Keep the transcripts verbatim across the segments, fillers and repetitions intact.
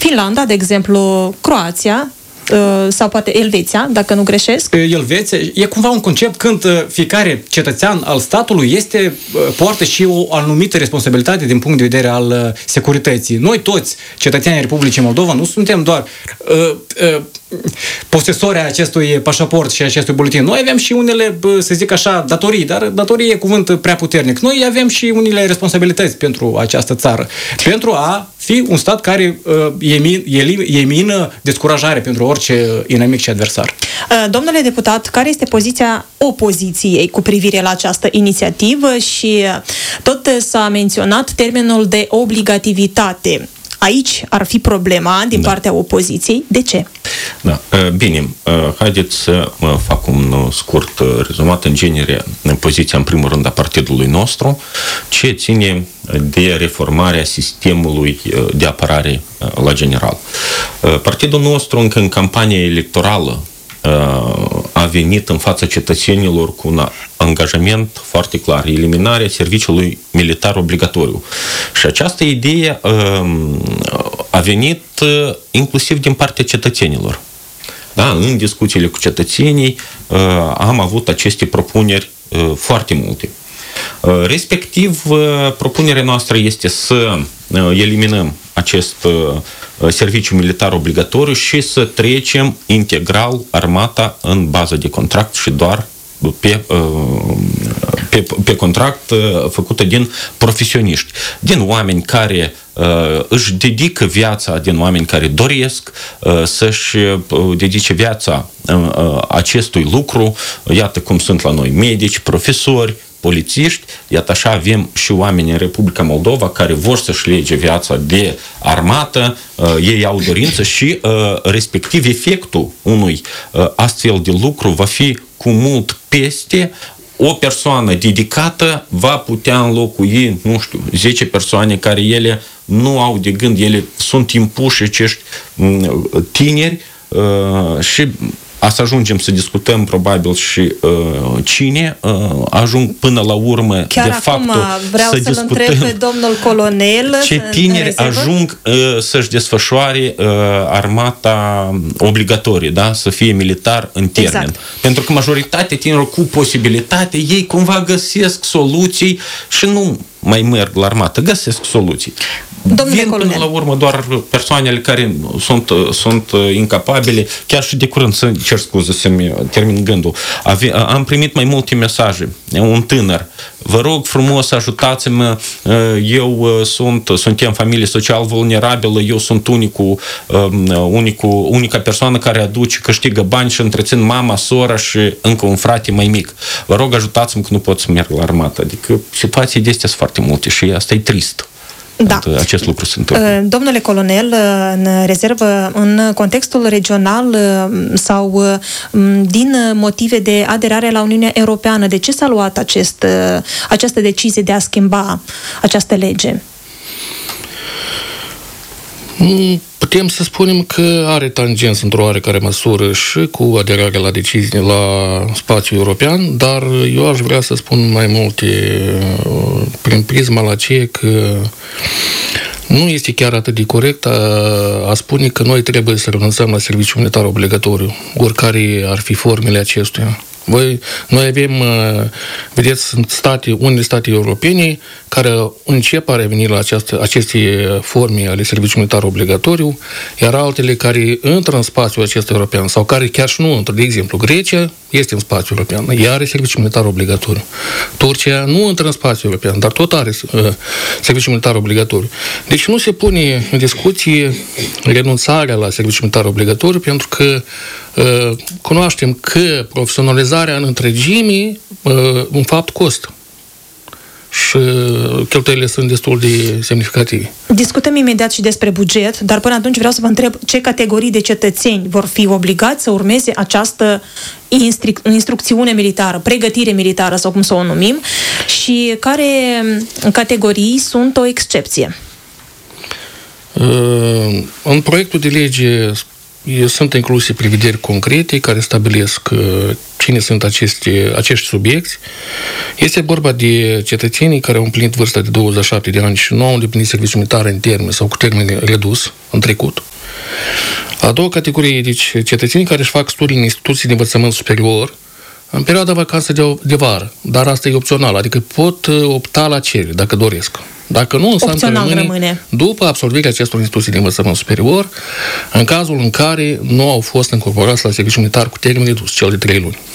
Finlanda, de exemplu, Croația, sau poate Elveția, dacă nu greșesc. Elveția e cumva un concept când fiecare cetățean al statului este, poartă și o anumită responsabilitate din punct de vedere al securității. Noi toți, cetățenii Republicii Moldova, nu suntem doar uh, uh, posesori acestui pașaport și acestui buletin. Noi avem și unele, să zic așa, datorii, dar datorii e cuvânt prea puternic. Noi avem și unele responsabilități pentru această țară. Pentru a fi un stat care uh, emină descurajare pentru orice inamic și adversar. Domnule deputat, care este poziția opoziției cu privire la această inițiativă și tot s-a menționat termenul de obligativitate. Aici ar fi problema din da. partea opoziției. De ce? Da. Bine, haideți să fac un scurt rezumat. În genere, poziția în primul rând a partidului nostru, ce ține de reformarea sistemului de apărare la general. Partidul nostru încă în campania electorală a venit în fața cetățenilor cu un angajament foarte clar, eliminarea serviciului militar obligatoriu. Și această idee a venit inclusiv din partea cetățenilor. Da, în discuțiile cu cetățenii am avut aceste propuneri foarte multe. Respectiv, propunerea noastră este să eliminăm acest serviciu militar obligatoriu și să trecem integral armata în bază de contract și doar pe, pe, pe contract făcută din profesioniști, din oameni care își dedică viața, din oameni care doresc să-și dedice viața acestui lucru. Iată cum sunt la noi medici, profesori, polițiști, iată așa avem și oameni în Republica Moldova care vor să-și lege viața de armată, ei au dorință și respectiv efectul unui astfel de lucru va fi cu mult peste o persoană dedicată va putea înlocui, nu știu, zece persoane care ele nu au de gând, ele sunt impuși acești tineri și să ajungem să discutăm probabil și uh, cine uh, ajung până la urmă chiar de acum fapt vreau să să-l discutăm întreb pe domnul colonel ce tineri ajung uh, să-și desfășoare uh, armata obligatorie, da? Să fie militar în termen. Exact. Pentru că majoritatea tinerilor cu posibilitate, ei cumva găsesc soluții și nu mai merg la armată, găsesc soluții. Domnule Vin colonel. până la urmă doar persoanele care sunt, sunt incapabile, chiar și de curând, să cer scuze să-mi termin gândul. Ave, am primit mai multe mesaje. Un tânăr, vă rog frumos, ajutați-mă, eu sunt, suntem familie social vulnerabilă, eu sunt unicul, unicul, unica persoană care aduce, câștigă bani și întrețin mama, sora și încă un frate mai mic. Vă rog, ajutați-mă că nu pot să merg la armată. Adică situații de astea sunt foarte multe și asta e trist. Da. Acest lucru se întâmplă. Domnule colonel, în rezervă, în contextul regional sau din motive de aderare la Uniunea Europeană, de ce s-a luat acest, această decizie de a schimba această lege? Putem să spunem că are tangență într-o oarecare măsură și cu aderarea la decizii la spațiul european, dar eu aș vrea să spun mai multe prin prisma la ceea că nu este chiar atât de corect a, a spune că noi trebuie să renunțăm la serviciul militar obligatoriu, oricare ar fi formele acestuia. Voi, noi avem, vedeți, sunt state, unele state europene care încep a reveni la această, aceste forme ale serviciului militar obligatoriu, iar altele care intră în spațiul acesta european sau care chiar și nu intră. De exemplu, Grecia este în spațiul european, ea are serviciul militar obligatoriu. Turcia nu intră în spațiul european, dar tot are uh, serviciul militar obligatoriu. Deci nu se pune în discuție renunțarea la serviciul militar obligatoriu, pentru că uh, cunoaștem că profesionalizarea în întregime uh, în fapt costă. Și cheltuielile sunt destul de semnificative. Discutăm imediat și despre buget, dar până atunci vreau să vă întreb ce categorii de cetățeni vor fi obligați să urmeze această instru- instrucțiune militară, pregătire militară sau cum să o numim, și care categorii sunt o excepție. În proiectul de lege sunt incluse prevederi concrete care stabilesc cine sunt aceste, acești subiecti. Este vorba de cetățenii care au împlinit vârsta de douăzeci și șapte de ani și nu au îndeplinit serviciul militar în termen sau cu termen redus în trecut. A doua categorie, deci cetățenii care își fac studii în instituții de învățământ superior în perioada vacanță de, de vară, dar asta e opțional, adică pot opta la cerere, dacă doresc. Dacă nu, înseamnă rămâne, rămâne după absolvirea acestor instituții de învățământ superior, în cazul în care nu au fost încorporați la serviciu militar cu termen redus, cel de trei luni.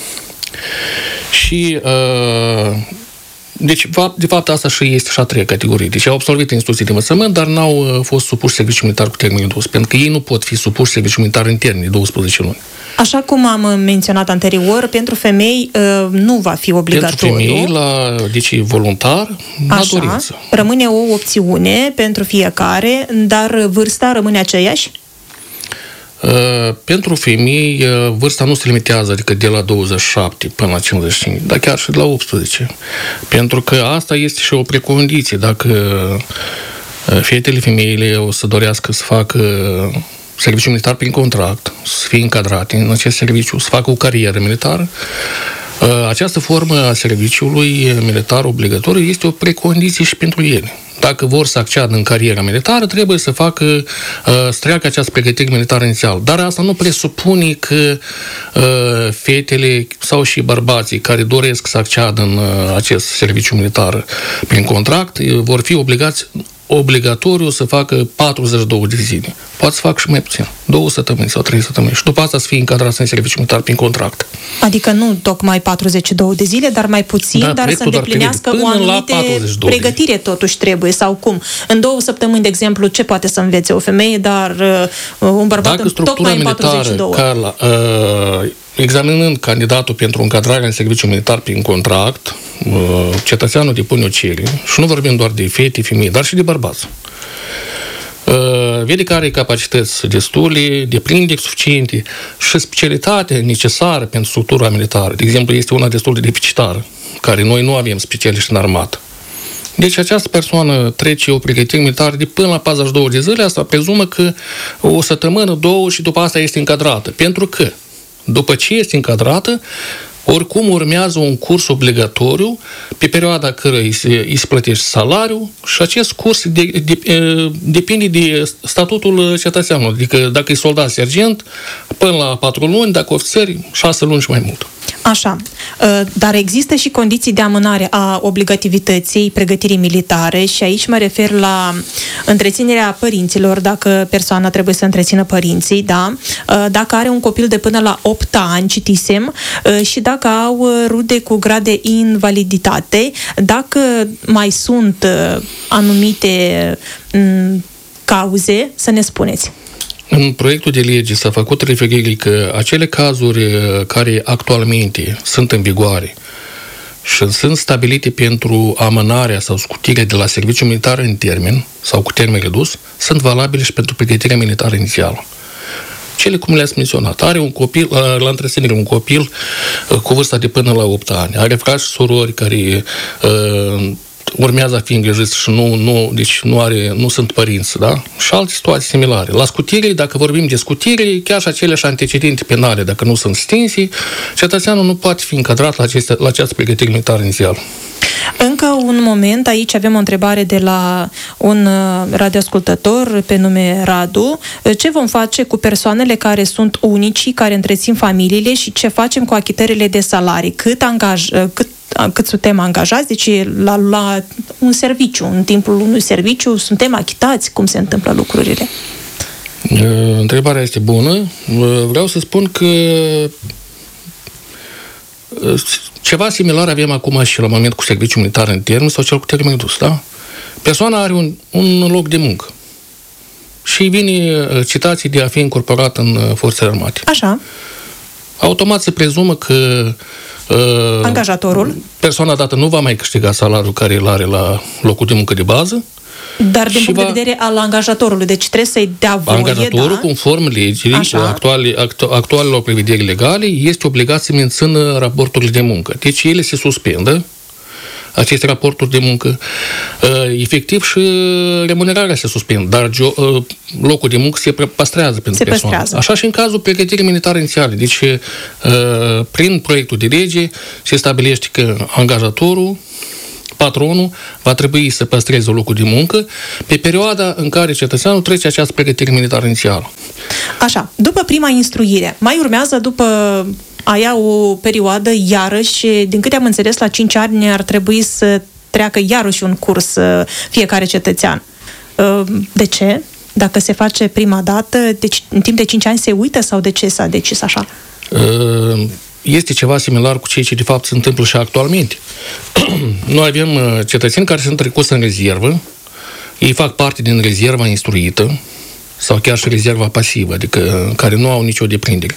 Și, uh, deci, de fapt, asta și este și a treia categorie. Deci au absolvit instituții de învățământ, dar n-au fost supuși serviciu militar cu termen redus, pentru că ei nu pot fi supuși serviciu militar în termen de douăsprezece luni. Așa cum am menționat anterior, pentru femei nu va fi obligatoriu. Pentru femei, la, deci voluntar, la dorință. Rămâne o opțiune pentru fiecare, dar vârsta rămâne aceeași? Uh, pentru femei, uh, vârsta nu se limitează, adică de la douăzeci și șapte până la cincizeci și cinci, dar chiar și de la optsprezece. Pentru că asta este și o precondiție. Dacă uh, fetele, femeile o să dorească să facă serviciu militar prin contract, să fie încadrate în acest serviciu, să facă o carieră militară, această formă a serviciului militar obligatoriu este o precondiție și pentru ele. Dacă vor să acceadă în cariera militară, trebuie să facă, să treacă această pregătire militară inițială. Dar asta nu presupune că fetele sau și bărbații care doresc să acceadă în acest serviciu militar prin contract vor fi obligați obligatoriu să facă patruzeci și două de zile. Poate să facă și mai puțin. Două săptămâni sau trei săptămâni. Și după asta să fie încadrați în serviciu militar prin contract. Adică nu tocmai patruzeci și două de zile, dar mai puțin, da, dar să îndeplinească o anumită pregătire totuși trebuie. Sau cum? În două săptămâni, de exemplu, ce poate să învețe o femeie, dar uh, un bărbat în, tocmai în patruzeci și două? Carla, uh, examinând candidatul pentru încadrarea în serviciu militar prin contract, uh, cetățeanul depune o cerere, și nu vorbim doar de fete, femei, dar și de bărbați. Uh, vede că are capacități destule, deprinde suficiente și specialitatea necesară pentru structura militară. De exemplu, este una destul de deficitară, care noi nu avem specialiști în armată. Deci această persoană trece o pregătire militară de până la patruzeci și două de zile, asta prezumă că o săptămână, două și după asta este încadrată. Pentru că după ce este încadrată, oricum urmează un curs obligatoriu pe perioada cărora îi se, îi se plătește salariul și acest curs de, de, de, depinde de statutul cetățeanului. Adică dacă e soldat sergent, până la patru luni, dacă ofițeri, șase luni și mai mult. Așa, dar există și condiții de amânare a obligativității pregătirii militare și aici mă refer la întreținerea părinților, dacă persoana trebuie să întrețină părinții, da? Dacă are un copil de până la opt ani, citisem, și dacă au rude cu grad de invaliditate, dacă mai sunt anumite cauze, să ne spuneți. În proiectul de lege s-a făcut referire că acele cazuri care actualmente sunt în vigoare și sunt stabilite pentru amânarea sau scutirea de la serviciu militar în termen sau cu termen redus, sunt valabile și pentru pregătirea militară inițială. Cele cum le-ați menționat. Are un copil, la întreținere un copil cu vârsta de până la opt ani. Are frați și surori care uh, urmează a fi îngrijiți și nu, nu, deci nu, are, nu sunt părinți, da? Și alte situații similare. La scutire, dacă vorbim de scutire, chiar și aceleași antecedente penale, dacă nu sunt stinsi, cetățeanul nu poate fi încadrat la, aceste, la această pregătire militară inițială. Încă un moment, aici avem o întrebare de la un radioascultător pe nume Radu. Ce vom face cu persoanele care sunt unicii, care întrețin familiile și ce facem cu achitările de salarii? Cât, angaj, cât, cât suntem angajați? Deci la, la un serviciu, în timpul unui serviciu, suntem achitați? Cum se întâmplă lucrurile? Întrebarea este bună. Vreau să spun că ceva similar avem acum și la moment cu serviciul militar în termen sau cel cu termen redus, da? Persoana are un, un loc de muncă și vine citație de a fi incorporat în forțele armate. Așa. Automat se prezumă că uh, angajatorul, persoana dată nu va mai câștiga salariul care îl are la locul de muncă de bază. Dar din punct va... de vedere al angajatorului, deci trebuie să-i dea voie, angajatorul, da? conform legii actuale, actu, actualelor prevederi legale, este obligat să mențină raporturile de muncă. Deci ele se suspendă, aceste raporturi de muncă, uh, efectiv și remunerarea se suspendă, dar uh, locul de muncă se păstrează pentru se persoană. Păstrează. Așa și în cazul pregătirii militare inițiale. Deci, uh, prin proiectul de lege se stabilește că angajatorul, patronul, va trebui să păstreze locul de muncă pe perioada în care cetățeanul trece această pregătire militară inițială. Așa, după prima instruire, mai urmează după aia o perioadă, iarăși, din câte am înțeles, la cinci ani ar trebui să treacă iarăși un curs fiecare cetățean. De ce? Dacă se face prima dată, deci în timp de cinci ani se uită sau de ce s-a decis așa? Este ceva similar cu ceea ce de fapt se întâmplă și actualmente. Noi avem cetățeni care sunt trecuți în rezervă, ei fac parte din rezerva instruită, sau chiar și rezerva pasivă, adică care nu au nicio deprindere.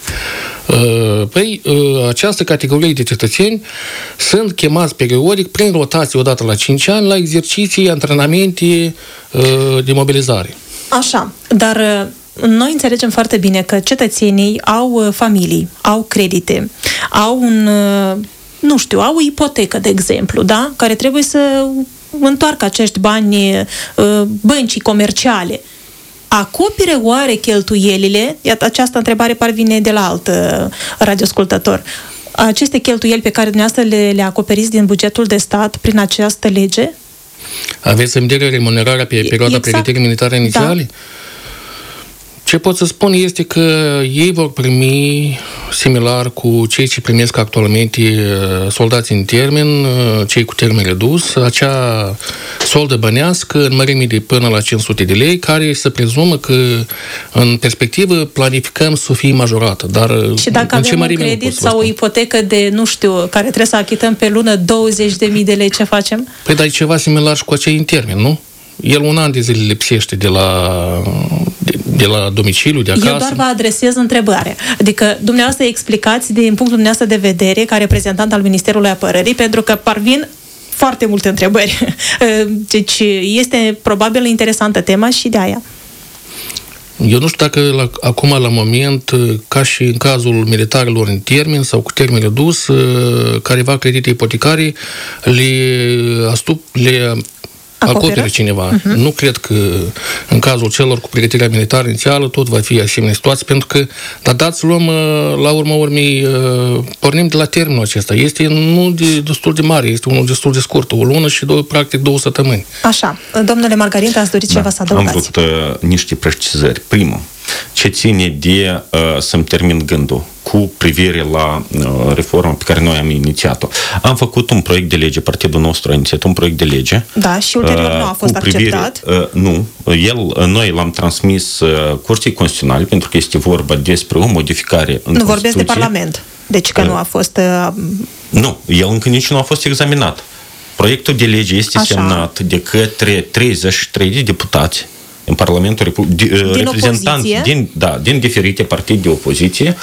Păi, această categorie de cetățeni sunt chemați periodic, prin rotație odată la cinci ani, la exerciții, antrenamente de mobilizare. Așa, dar noi înțelegem foarte bine că cetățenii au familii, au credite, au un, nu știu, au o ipotecă, de exemplu, da? Care trebuie să întoarcă acești bani băncii comerciale. Acopere oare cheltuielile? Iată, această întrebare parvine de la alt radioascultător. Aceste cheltuieli pe care dumneavoastră le, le acoperiți din bugetul de stat prin această lege? Aveți în vedere remunerarea pe perioada exact. Pregătirii militare inițiale? Da. Ce pot să spun este că ei vor primi, similar cu cei ce primesc actualmente soldații în termen, cei cu termen redus, acea soldă bănească în mărime de până la cinci sute de lei, care se prezumă că în perspectivă planificăm să fie majorată. Dar și dacă în ce avem un credit sau o ipotecă de, nu știu, care trebuie să achităm pe lună douăzeci de mii de lei, ce facem? Păi dar e ceva similar și cu acei în termen, nu? El un an de zile lipsește de la, de, de la domiciliu, de acasă. Eu doar vă adresez întrebarea. Adică dumneavoastră explicați din punctul dumneavoastră de vedere ca reprezentant al Ministerului Apărării, pentru că parvin foarte multe întrebări. Deci este probabil interesantă tema și de aia. Eu nu știu dacă la, acum, la moment, ca și în cazul militarilor în termen sau cu termen redus, careva credite ipotecare le, astup, le acoperă cineva. Uh-huh. Nu cred că în cazul celor cu pregătirea militară inițială tot va fi asemenea situație, pentru că, dar dați să luăm la urma urmei, pornim de la termenul acesta. Este nu de, destul de mare, este unul destul de scurt, o lună și două, practic două săptămâni. Așa. Domnule Margarin, ați dorit da. ceva să adăugați? Am vrut uh, niște precizări. Primul, ce ține de uh, să-mi termin gândul cu privire la uh, reforma pe care noi am inițiat-o. Am făcut un proiect de lege, partidul nostru a inițiat un proiect de lege. Da, și ulterior uh, nu a fost privire, acceptat. Uh, nu, el, noi l-am transmis uh, Curții Constituționale pentru că este vorba despre o modificare în Nu vorbesc de Parlament, deci că uh, nu a fost... Uh... Nu, el încă nici nu a fost examinat. Proiectul de lege este Așa. semnat de către treizeci și trei de deputați în Parlamentul Republicii, reprezentanți din, da, din diferite partide de opoziție.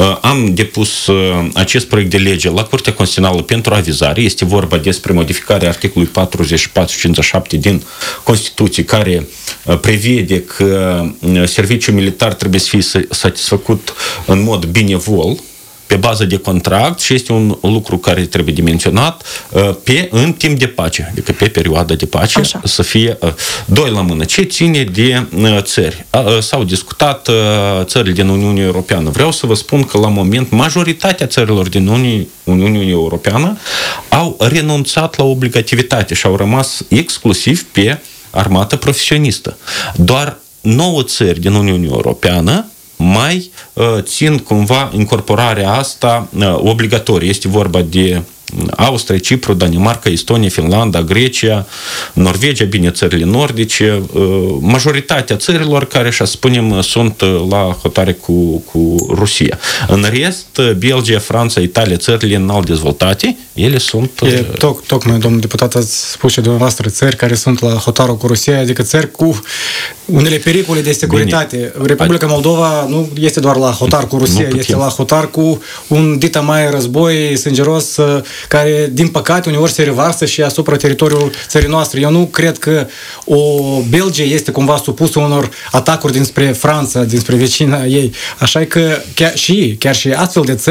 Am depus acest proiect de lege la Curtea Constituțională pentru avizare. Este vorba despre modificarea articolului patruzeci și patru cincizeci și șapte din Constituție, care prevede că serviciul militar trebuie să fie satisfăcut în mod benevol, pe bază de contract, și este un lucru care trebuie de menționat, pe, în timp de pace, adică pe perioada de pace, Așa. să fie doi la mână. Ce ține de țări? S-au discutat țările din Uniunea Europeană. Vreau să vă spun că la moment majoritatea țărilor din Uniunea Europeană au renunțat la obligativitate și au rămas exclusiv pe armată profesionistă. Doar nouă țări din Uniunea Europeană mai uh, țin cumva incorporarea asta uh, obligatorie. Este vorba de Austria, Cipru, Danemarca, Estonia, Finlanda, Grecia, Norvegia, bine, țările nordice, uh, majoritatea țărilor care, așa spunem, sunt uh, la hotare cu, cu Rusia. În rest, Belgia, Franța, Italia, țările înalt dezvoltate, ele sunt... Uh... E, toc, tocmai, domnul deputat, ați spus și dumneavoastră, țări care sunt la hotarul cu Rusia, adică țări cu unele pericole de securitate. Bine. Republica Moldova nu este doar la hotar cu Rusia, este la hotar cu un dita mai război sângeros care, din păcate, uneori se revarsă și asupra teritoriului țării noastre. Eu nu cred că o Belgia este cumva supusă unor atacuri dinspre Franța, dinspre vecina ei. Așa că chiar și, chiar și astfel de țări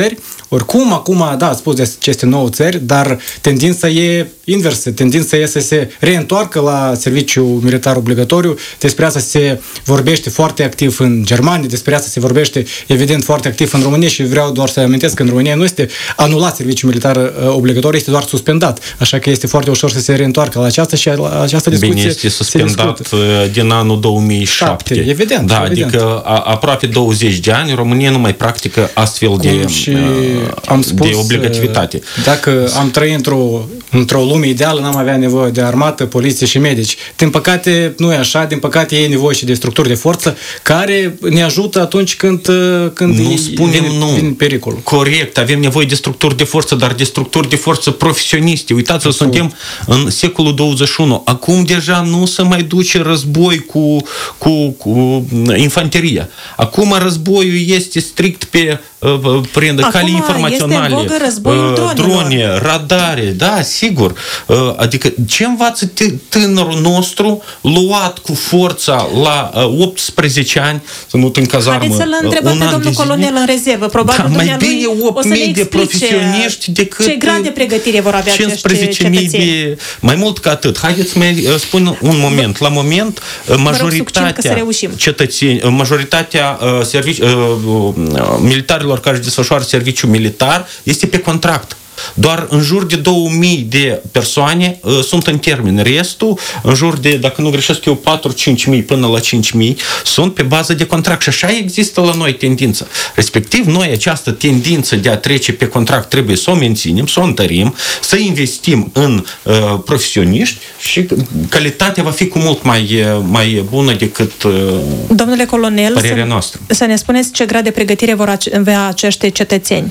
Oricum, acum, da, ați spus de aceste nouă țări, dar tendința e inversă. Tendința e să se reîntoarcă la serviciu militar obligatoriu. Despre asta se vorbește foarte activ în Germania, despre asta se vorbește, evident, foarte activ în România și vreau doar să amintesc că în România nu este anulat serviciul militar obligatoriu, este doar suspendat. Așa că este foarte ușor să se reîntoarcă la aceasta și la această discuție. Bine, este suspendat din anul două mii șapte. Evident. Da, evident. adică a, aproape douăzeci de ani România nu mai practică astfel de, și am spus, de obligativitate. Dacă am trăit într-o, într-o lume ideală, n-am avea nevoie de armată, poliție și medici. Din păcate, nu e așa, din păcate e nevoie și de structuri de forță care ne ajută atunci când, când nu spunem vine, nu. vine pericolul. Corect, avem nevoie de structuri de forță, dar de structuri de forță profesioniste. Uitați-vă, suntem în secolul douăzeci și unu. Acum deja nu se mai duce război cu, cu, cu infanteria. Acum războiul este strict pe prin cale informaționale, drone, radare, da, sigur. Adică ce învață tânărul nostru luat cu forța la optsprezece ani, să nu în cazarmă. Haideți să-l întrebați pe domnul colonel în rezervă. Probabil da, mai bine opt mii de profesioniști decât ce grad de pregătire vor avea cincisprezece mii de... Mai mult ca atât. Haideți să mai spun un moment. La moment, majoritatea cetățeni, majoritatea servici, militarilor care își desfășoară serviciu militar este pe contract. Doar în jur de două mii de persoane uh, sunt în termen. Restul, în jur de, dacă nu greșesc eu, patru-cinci mii până la cinci mii sunt pe bază de contract. Și așa există la noi tendință. Respectiv, noi această tendință de a trece pe contract trebuie să o menținem, să o întărim, să investim în uh, profesioniști și calitatea va fi cu mult mai, mai bună decât uh, Domnule colonel, părerea să, noastră. Să ne spuneți ce grad de pregătire vor avea acești cetățeni.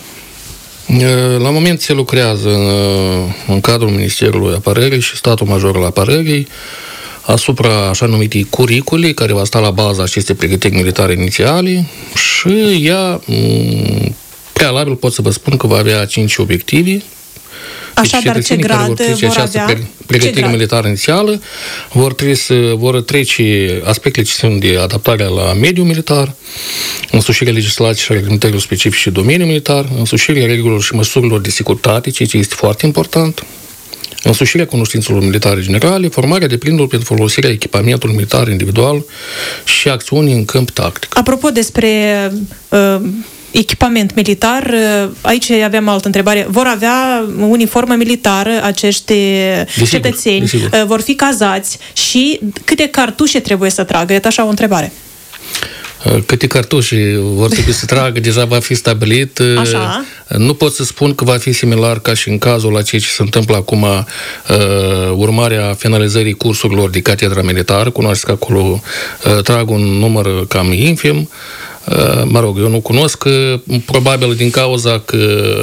La moment se lucrează în, în cadrul Ministerului Apărării și Statul Major al Apărării asupra așa numitei curicule, care va sta la baza acestei pregătiri militare inițiale și ea, prealabil pot să vă spun că va avea cinci obiective. Așa, dar ce grad vor, vor avea? Pregătire militară inițială, vor, să, vor trece aspectele ce sunt de adaptare la mediul militar, însușirea legislației și reglementărilor specifice domeniului militar, însușirea regulilor și măsurilor de securitate, ceea ce este foarte important, însușirea cunoștințelor militare generale, formarea de plinuri pentru folosirea echipamentului militar individual și acțiuni în câmp tactic. Apropo despre uh, echipament militar, aici aveam altă întrebare. Vor avea uniformă militară acești desigur, cetățeni, desigur. Vor fi cazați și câte cartușe trebuie să tragă? E așa o întrebare. Câte cartușe vor trebui să tragă, deja va fi stabilit. Așa. Nu pot să spun că va fi similar ca și în cazul la ceea ce se întâmplă acum, urmarea finalizării cursurilor de catedra militară. Cunoașteți că acolo trag un număr cam infim. Mă rog, eu nu cunosc, probabil din cauza că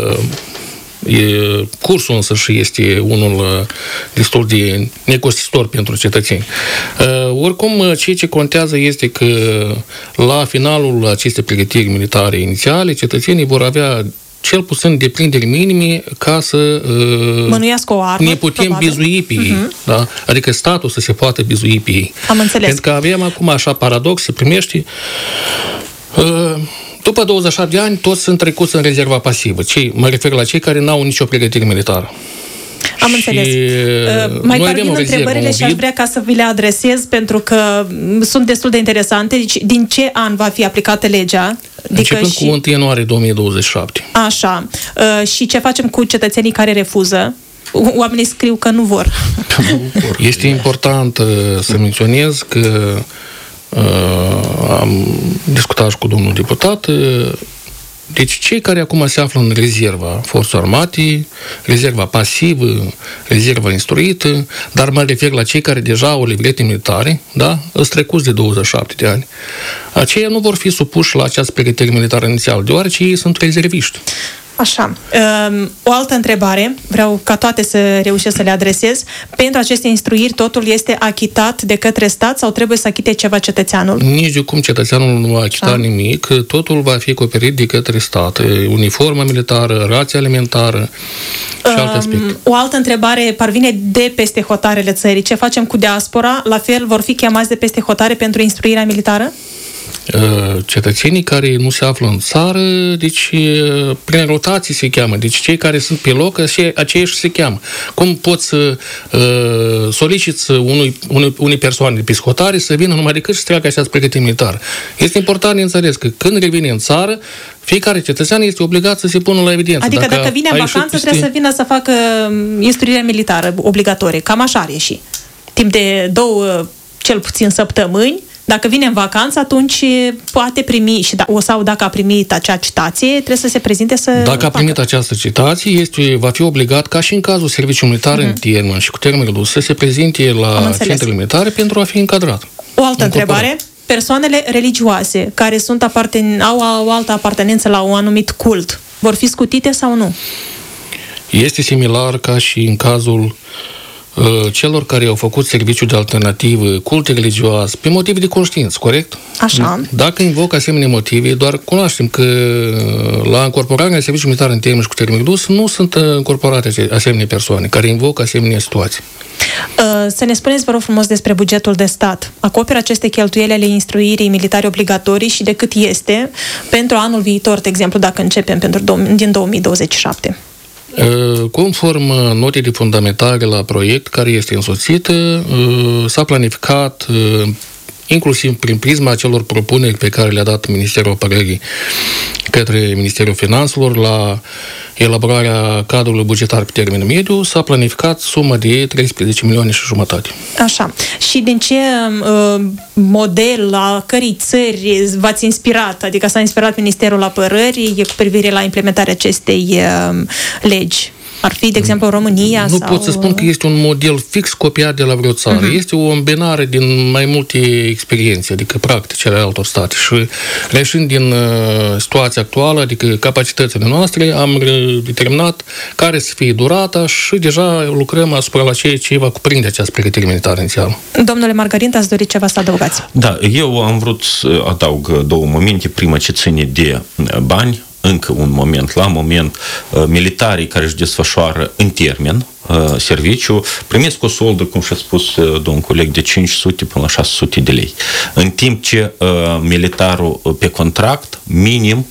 e, cursul însă și este unul destul de necostisitor pentru cetățeni. Oricum, ceea ce contează este că la finalul acestei pregătiri militare inițiale, cetățenii vor avea cel puțin deprinderi minime ca să mânuiască o armă, ne putem probabil. bizui pe ei. Uh-huh. Da? Adică statul să se poată bizui pe ei. Am înțeles. Pentru că avem acum așa paradox, se primește după douăzeci și șapte de ani, toți sunt trecuți în rezerva pasivă. Cei, mă refer la cei care n-au nicio pregătire militară. Am și înțeles. Uh, mai parvin întrebările și aș vrea ca să vi le adresez pentru că sunt destul de interesante. Deci, din ce an va fi aplicată legea? Începând și... cu unu ianuarie două mii douăzeci și șapte. Așa. Uh, și ce facem cu cetățenii care refuză? Oamenii scriu că nu vor. Este important uh, să menționez că Uh, am discutat și cu domnul deputat. Uh, deci cei care acum se află în rezerva forțelor armate, rezerva pasivă, rezerva instruită, dar mă refer la cei care deja au livrete militare, da? Îți trecuți de douăzeci și șapte de ani. Aceia nu vor fi supuși la această pregătire militară inițială, deoarece ei sunt rezerviști. Așa. O altă întrebare, vreau ca toate să reușesc să le adresez. Pentru aceste instruiri, totul este achitat de către stat sau trebuie să achite ceva cetățeanul? Nici de cum cetățeanul nu va achita Așa. nimic, totul va fi acoperit de către stat. Uniformă militară, rație alimentară și alte aspecte. O altă întrebare parvine de peste hotarele țării. Ce facem cu diaspora? La fel vor fi chemați de peste hotare pentru instruirea militară? cetățenii care nu se află în țară, deci prin rotații se cheamă, deci cei care sunt pe loc, aceia și se cheamă. Cum poți să uh, soliciți unui, unui, unei persoane de piscotare să vină numai decât să treacă această pregătire militară? Este important de înțeles că când revine în țară, fiecare cetățean este obligat să se pună la evidență. Adică dacă, dacă vine în vacanță, peste... trebuie să vină să facă instruirea militară obligatorie. Cam așa are și. Timp de două, cel puțin săptămâni, dacă vine în vacanță, atunci poate primi, și da, sau dacă a primit acea citație, trebuie să se prezinte să Dacă facă. a primit această citație, este, va fi obligat, ca și în cazul serviciului militar uh-huh. în termen și cu termen redus, să se prezinte la centrele militare pentru a fi încadrat. O altă întrebare. Persoanele religioase care sunt aparten, au o altă apartenență la un anumit cult, vor fi scutite sau nu? Este similar ca și în cazul celor care au făcut serviciu de alternativă, cult religioas, pe motive de conștiință, corect? Așa. Dacă invocă asemenea motive, doar cunoaștem că la încorporarea serviciului militar în termen și cu termen redus nu sunt încorporate asemenea persoane care invocă asemenea situații. Să ne spuneți, vă rog frumos, despre bugetul de stat. Acoperă aceste cheltuieli ale instruirii militare obligatorii și de cât este pentru anul viitor, de exemplu, dacă începem pentru din două mii douăzeci și șapte? Conform notei de fundamentare la proiect care este însoțită, s-a planificat inclusiv prin prisma celor propuneri pe care le-a dat Ministerul Apărării către Ministerul Finanțelor la elaborarea cadrului bugetar pe termen mediu, s-a planificat suma de treisprezece milioane și jumătate. Așa. Și din ce uh, model, la cărei țări v-ați inspirat? Adică s-a inspirat Ministerul Apărării cu privire la implementarea acestei uh, legi? Ar fi, de exemplu, România? Nu sau... pot să spun că este un model fix copiat de la vreo țară. Uh-huh. Este o îmbinare din mai multe experiențe, adică practici ale altor state. Și reșind din uh, situația actuală, adică capacitățile noastre, am determinat care să fie durata și deja lucrăm asupra la ceea ce va cuprinde această pregătire militară inițială. Domnule Margarin, ați dorit ceva să adăugați? Da, eu am vrut să adaug două momente. Prima, ce ține de bani. Încă un moment, la moment, militarii care își desfășoară în termen serviciu, primesc o soldă, cum și-a spus domnul coleg, de cinci sute până la șase sute de lei. În timp ce militarul pe contract, minim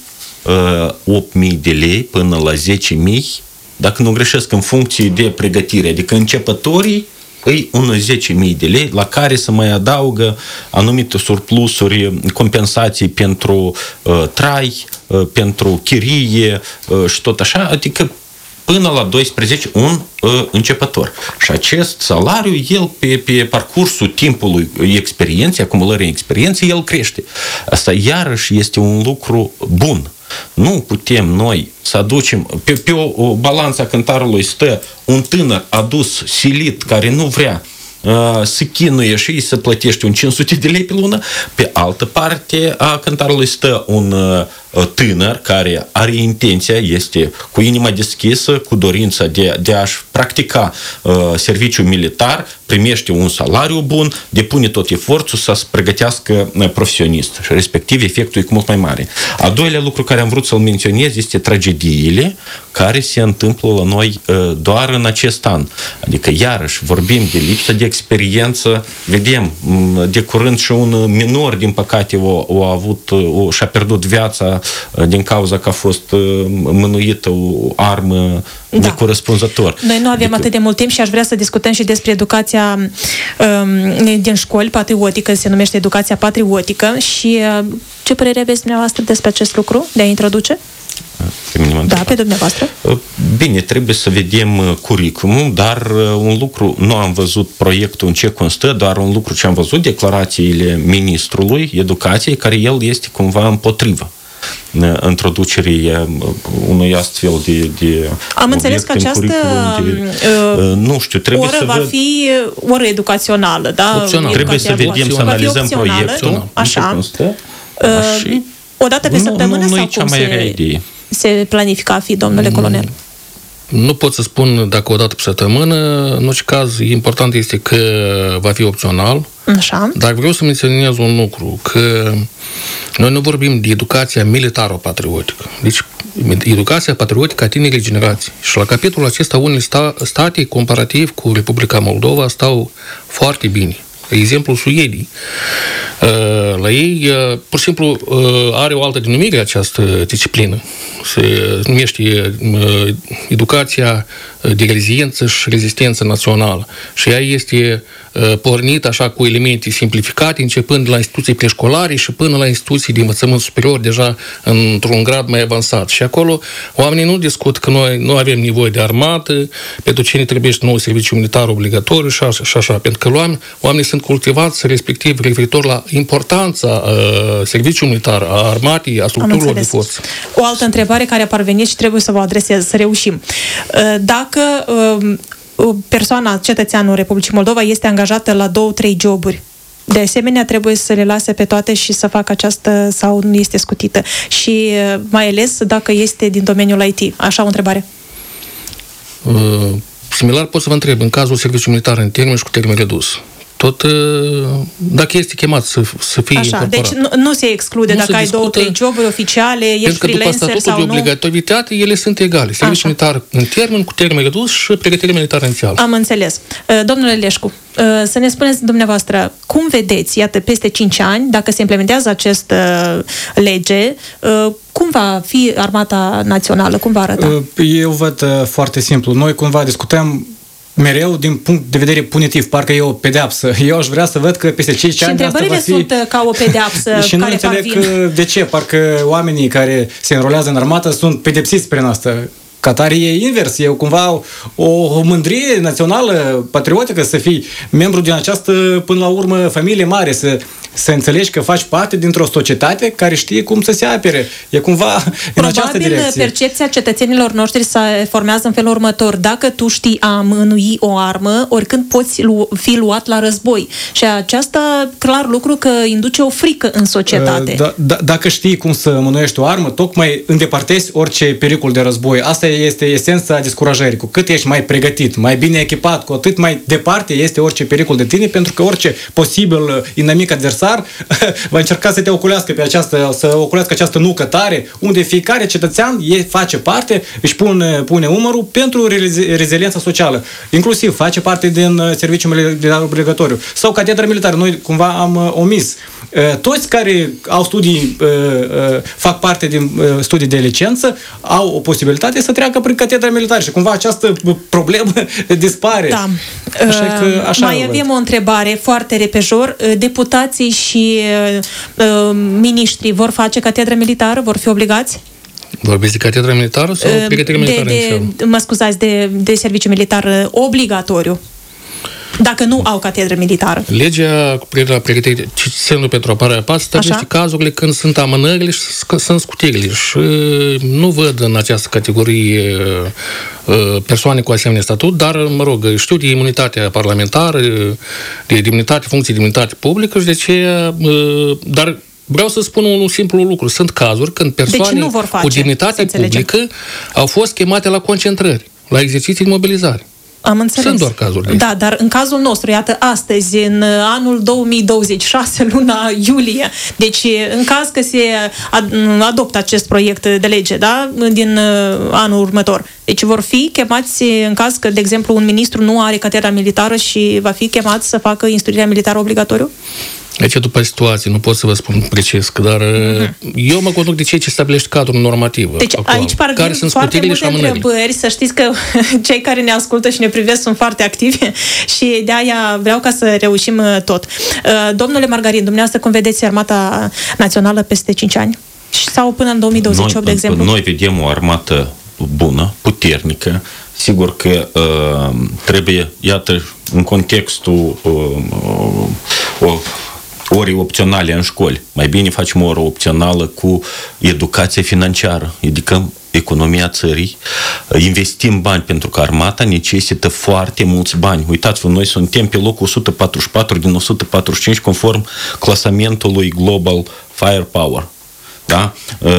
opt mii de lei până la zece mii, dacă nu greșesc, în funcție de pregătire, adică începătorii îi unul zece mii de lei, la care se mai adaugă anumite surplusuri, compensații pentru uh, trai, uh, pentru chirie uh, și tot așa, adică până la doisprezece un uh, începător. Și acest salariu, el pe, pe parcursul timpului experienței, acumulării experienței, el crește. Asta iarăși este un lucru bun. Nu putem noi să aducem, pe, pe o, o balanță a cântarului stă un tânăr adus, silit, care nu vrea uh, să chinuie și să plătește un cinci sute de lei pe lună, pe altă parte a cântarului stă un uh, tânăr care are intenția, este cu inima deschisă, cu dorința de, de a-și practica uh, serviciul militar, primește un salariu bun, depune tot efortul să se pregătească profesionist și respectiv efectul e mult mai mare. A doilea lucru care am vrut să-l menționez este tragediile care se întâmplă la noi uh, doar în acest an. Adică iarăși vorbim de lipsă de experiență, vedem de curând și un minor din păcate o, o a avut, o, și-a pierdut viața din cauza că a fost mânuită o armă da. necorespunzător. Noi nu avem adică... atât de mult timp și aș vrea să discutăm și despre educația um, din școli, patriotică, se numește educația patriotică și uh, ce părere aveți dumneavoastră despre acest lucru, de a introduce? Pe mine da, pe dumneavoastră. Bine, trebuie să vedem curriculumul, dar un lucru, nu am văzut proiectul în ce constă, dar un lucru ce am văzut, declarațiile ministrului educației, care el este cumva împotrivă introducerii unui astfel de, de am înțeles că această de, uh, nu știu, trebuie oră să va văd... fi oră educațională, da? Opțional. Trebuie să vedem, să analizăm proiectul. Așa. Constă, uh, și... O dată pe nu, săptămână nu, sau cum se, se planifica a fi, domnule mm. colonel? Nu pot să spun dacă o dată pe săptămână, în orice caz, important este că va fi opțional. Așa. Dar vreau să menționez un lucru, că noi nu vorbim de educația militară-patriotică. Deci, educația patriotică a tinerii generații. Și la capitolul acesta, unele sta, state, comparativ cu Republica Moldova, stau foarte bine. exemplul Suediei. La ei, pur și simplu, are o altă denumire această disciplină. Se numește educația de reziliență și rezistență națională. Și ea este pornită așa cu elemente simplificate, începând de la instituții preșcolare și până la instituții de învățământ superior, deja într-un grad mai avansat. Și acolo oamenii nu discută că noi nu avem nevoie de armată, pentru cine trebuie nou serviciu militar obligatoriu și așa, și așa. Pentru că oamenii, oamenii sunt cultivați respectiv referitor la importanța uh, serviciului militar, a armatei, a structurilor de forță. O altă întrebare care a parvenit și trebuie să vă adresez, să reușim. Dacă persoana, cetățeanul Republicii Moldova, este angajată la două, trei joburi, de asemenea trebuie să le lase pe toate și să facă această sau nu este scutită. Și mai ales dacă este din domeniul I T. Așa o întrebare. Uh, similar pot să vă întreb, în cazul serviciului militar în termen și cu termen redus. Tot dacă este chemat să, să fie Așa, incorporat. Deci nu, nu se exclude nu dacă se ai două, trei joburi oficiale, ești freelancer sau nu? Pentru că după statutul de obligativitate, ele sunt egale. Serviciul militar în termen, cu termen redus și pregătire militară inițială. Am înțeles. Domnule Leșcu, să ne spuneți dumneavoastră, cum vedeți, iată, peste cinci ani, dacă se implementează acest lege, cum va fi armata națională? Cum va arăta? Eu văd foarte simplu. Noi cumva discutăm mereu din punct de vedere punitiv, parcă e o pedeapsă. Eu aș vrea să văd că peste cinci ani asta va fi... sunt ca o pedeapsă și care nu înțeleg parvin. De ce, parcă oamenii care se înrolează în armată sunt pedepsiți prin asta. Qatar e invers, e cumva o, o mândrie națională, patriotică să fii membru din această, până la urmă, familie mare, să, să înțelegi că faci parte dintr-o societate care știe cum să se apere. E cumva în această direcție. Probabil percepția cetățenilor noștri se formează în felul următor. Dacă tu știi a mânui o armă, oricând poți lu- fi luat la război. Și aceasta, clar lucru că induce o frică în societate. Da, da, dacă știi cum să mânuiești o armă, tocmai îndepărtezi orice pericol de război. Asta este esența descurajării. Cu cât ești mai pregătit, mai bine echipat, cu atât mai departe este orice pericol de tine, pentru că orice posibil inamic adversar va încerca să te oculească pe această, să oculească această nucă tare, unde fiecare cetățean e, face parte, își pune, pune umărul pentru reziliența socială. Inclusiv face parte din serviciul militar obligatoriu. Sau catedra militară. Noi cumva am omis. Toți care au studii, fac parte din studii de licență, au o posibilitate să treacă prin catedra militară și cumva această problemă dispare. Da. Așa că, așa mai avem o întrebare foarte repejor. Deputații și uh, miniștrii vor face catedra militară? Vor fi obligați? Vorbiți de catedra militară sau uh, pregătire militară inițială? Mă scuzați, de, de serviciu militar obligatoriu. Dacă nu au catedră militară. Legea cu privire la pregătire semnul pentru apărarea pății stabilește cazurile când sunt amânările și sunt scutirile. Și nu văd în această categorie persoane cu asemenea statut, dar, mă rog, știu de imunitatea parlamentară, de imunitate, funcție de imunitate publică și de ce, dar vreau să spun un simplu lucru. Sunt cazuri când persoane deci face, cu demnitate publică au fost chemate la concentrări, la exerciții de mobilizare. Am înțeles. Sunt doar cazuri de Da, dar în cazul nostru, iată, astăzi, în anul două mii douăzeci și șase, luna iulie, deci în caz că se adoptă acest proiect de lege, da, din anul următor, deci vor fi chemați în caz că, de exemplu, un ministru nu are catedra militară și va fi chemat să facă instruirea militară obligatoriu? Deci, după situație, nu pot să vă spun precis, dar uh-huh. eu mă conduc de ceea ce stabilește cadrul normativ. Deci actual, aici parcă care sunt foarte multe și întrebări, să știți că cei care ne ascultă și ne privesc sunt foarte activi și de aia vreau ca să reușim tot. Domnule Margarin, dumneavoastră cum vedeți armata națională peste cinci ani? Sau până în două mii douăzeci și opt, noi, de exemplu? Noi vedem o armată bună, puternică. Sigur că uh, trebuie, iată, în contextul uh, uh, ori opționale în școli. Mai bine facem o oră opțională cu educație financiară. Ridicăm economia țării, investim bani pentru că armata necesită foarte mulți bani. Uitați-vă, noi suntem pe locul o sută patruzeci și patru din o sută patruzeci și cinci conform clasamentului Global Firepower. Da?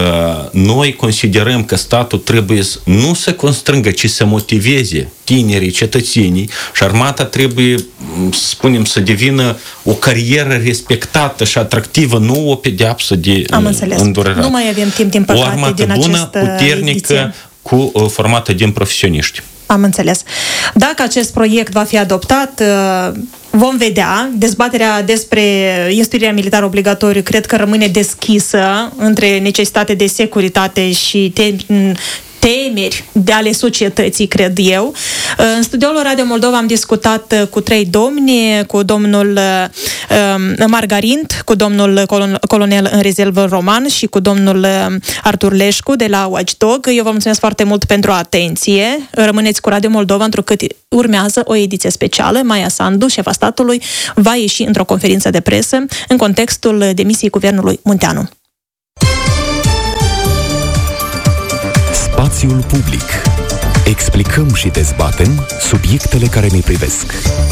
Noi considerăm că statul trebuie nu să constrângă, ci să motiveze tinerii, cetățenii și armata trebuie, spunem, să devină o carieră respectată și atractivă, nu o pedeapsă de îndurerat. Nu mai avem timp, din păcate, o armată din bună, puternică, ediție. Cu formată din profesioniști. Am înțeles. Dacă acest proiect va fi adoptat, vom vedea. Dezbaterea despre instruirea militară obligatoriu cred că rămâne deschisă între necesitate de securitate și te- temeri de ale societății, cred eu. În studioul Radio Moldova am discutat cu trei domni, cu domnul Margarint, cu domnul colonel în rezervă Roman și cu domnul Artur Leșcu de la Watchdog. Eu vă mulțumesc foarte mult pentru atenție. Rămâneți cu Radio Moldova, întrucât urmează o ediție specială. Maia Sandu, șefa statului, va ieși într-o conferință de presă în contextul demisiei guvernului Munteanu. Spațiul public. Explicăm și dezbatem subiectele care ne privesc.